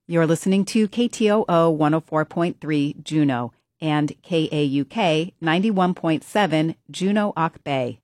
You're listening to KTOO 104.3 Juneau and KAUK 91.7 Juneau Ock Bay.